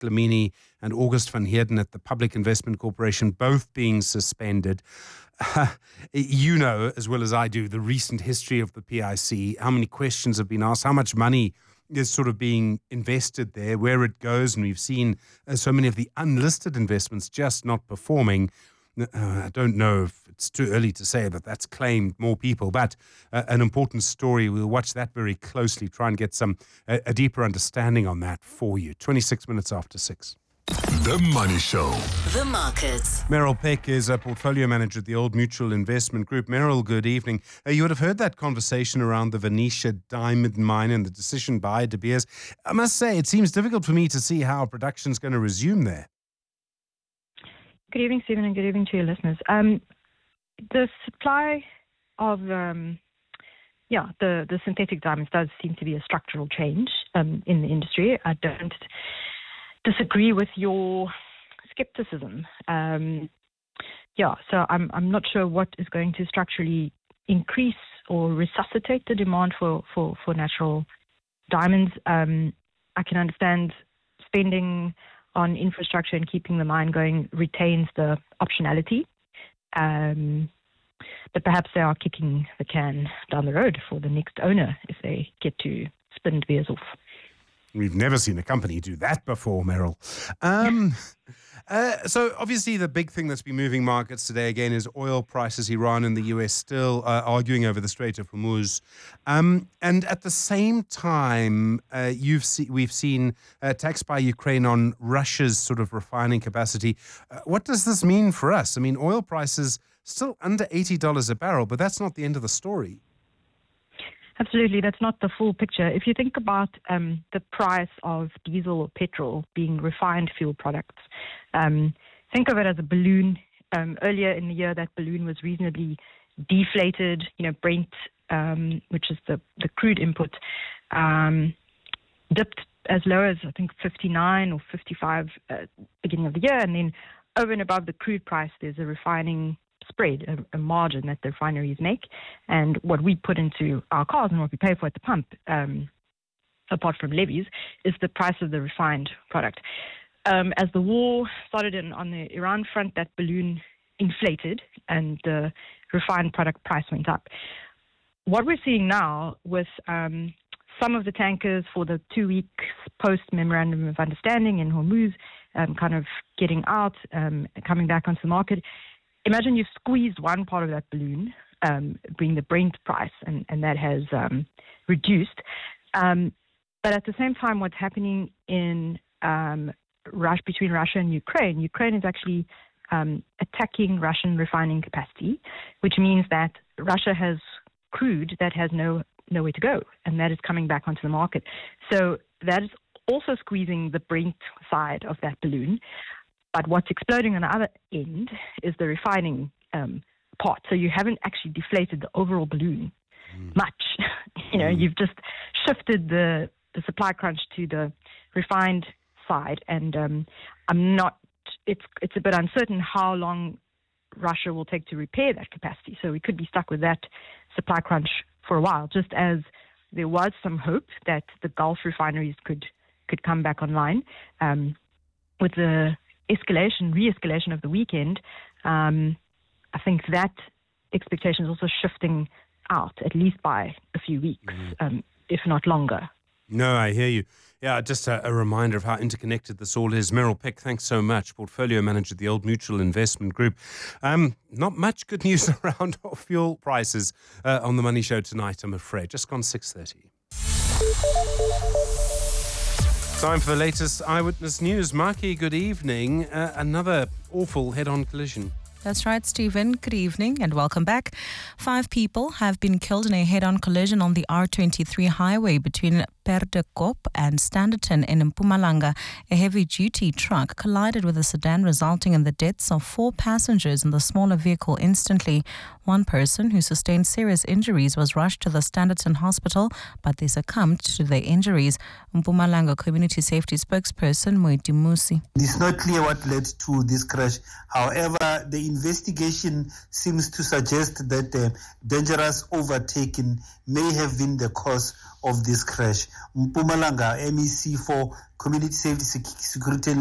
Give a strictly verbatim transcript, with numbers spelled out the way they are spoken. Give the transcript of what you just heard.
Dlamini and August van Heerden at the Public Investment Corporation, both being suspended. Uh, you know, as well as I do, the recent history of the P I C, how many questions have been asked, how much money is sort of being invested there, where it goes, and we've seen uh, so many of the unlisted investments just not performing. Uh, I don't know if it's too early to say that that's claimed more people, but uh, an important story. We'll watch that very closely, try and get some uh, a deeper understanding on that for you. twenty-six minutes after six. The Money Show. The Markets. Meryl Peck is a portfolio manager at the Old Mutual Investment Group. Meryl, good evening. Uh, you would have heard that conversation around the Venetia diamond mine and the decision by De Beers. I must say, it seems difficult for me to see how production is going to resume there. Good evening, Stephen, and good evening to your listeners. Um, the supply of, um, yeah, the, the synthetic diamonds does seem to be a structural change um, in the industry. I don't disagree with your skepticism. Um, yeah, so I'm I'm not sure what is going to structurally increase or resuscitate the demand for, for, for natural diamonds. Um, I can understand spending on infrastructure and keeping the mine going retains the optionality. Um, but perhaps they are kicking the can down the road for the next owner if they get to spin De Beers off. We've never seen a company do that before, Meryl. Um, uh, so obviously the big thing that's been moving markets today again is oil prices. Iran and the U S still uh, arguing over the Strait of Hormuz. Um, and at the same time, uh, you've see, we've seen uh, attacks by Ukraine on Russia's sort of refining capacity. Uh, what does this mean for us? I mean, oil prices still under eighty dollars a barrel, but that's not the end of the story. Absolutely, that's not the full picture. If you think about um, the price of diesel or petrol being refined fuel products, um, think of it as a balloon. Um, earlier in the year, that balloon was reasonably deflated. You know, Brent, um, which is the, the crude input, um, dipped as low as, I think, fifty-nine or fifty-five uh, beginning of the year. And then over and above the crude price, there's a refining spread, a, a margin that the refineries make, and what we put into our cars and what we pay for at the pump, um, apart from levies, is the price of the refined product. Um, as the war started in, on the Iran front, that balloon inflated and the refined product price went up. What we're seeing now with um, some of the tankers for the two weeks post-memorandum of understanding in Hormuz um, kind of getting out, um, coming back onto the market, imagine you've squeezed one part of that balloon, um, bring the Brent price, and, and that has um, reduced. Um, but at the same time, what's happening in um, Russia, between Russia and Ukraine, Ukraine is actually um, attacking Russian refining capacity, which means that Russia has crude that has no nowhere to go, and that is coming back onto the market. So that is also squeezing the Brent side of that balloon. But what's exploding on the other end is the refining um, part. So you haven't actually deflated the overall balloon mm. much. you know, mm. you've just shifted the, the supply crunch to the refined side. And um, I'm not, it's it's a bit uncertain how long Russia will take to repair that capacity. So we could be stuck with that supply crunch for a while, just as there was some hope that the Gulf refineries could, could come back online um, with the escalation, re-escalation of the weekend. um, I think that expectation is also shifting out, at least by a few weeks, mm. um, if not longer. No, I hear you. Yeah, just a, a reminder of how interconnected this all is. Meryl Peck, thanks so much, portfolio manager at the Old Mutual Investment Group. Um, not much good news around fuel prices uh, on the Money Show tonight, I'm afraid. Just gone six thirty. Time for the latest Eyewitness News. Marky, good evening. Uh, another awful head-on collision. That's right, Stephen. Good evening and welcome back. Five people have been killed in a head-on collision on the R twenty-three highway between Perdekop and Standerton in Mpumalanga. A heavy-duty truck collided with a sedan, resulting in the deaths of four passengers in the smaller vehicle instantly. One person who sustained serious injuries was rushed to the Standerton hospital, but they succumbed to their injuries. Mpumalanga Community Safety spokesperson Moiti Musi. It's not clear what led to this crash. However, the investigation seems to suggest that uh, dangerous overtaking may have been the cause of this crash. Mpumalanga, M E C for Community Safety, Security